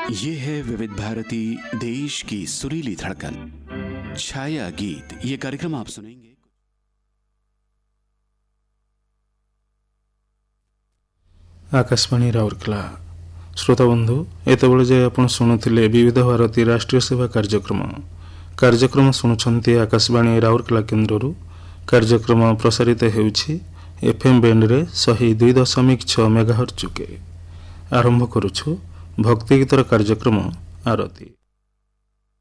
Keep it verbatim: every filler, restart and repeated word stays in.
ये है विविध भारती, देश की सुरीली धड़कन, छाया गीत। ये कार्यक्रम आप सुनेंगे। आकाशवाणी राउरकेला। श्रोता बंधु एतबले जे आपण शुणुथिले विविध भारती राष्ट्रीय सेवा कार्यक्रम कार्यक्रम शुणुछंती आकाशवाणी राउरकेला केन्द्ररू। कार्यक्रम प्रसारित हेउछि एफएम बैंड रे सही दुई दशमिक छ मेगाहर्ट्ज के। आरंभ करुछु भक्ति गीतर कार्यक्रम आरती।